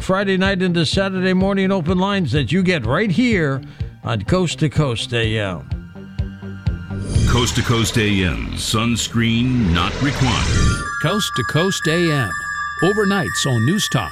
Friday night into Saturday morning open lines that you get right here on Coast to Coast AM. Coast to Coast AM, sunscreen not required. Coast to Coast AM, overnights on News Talk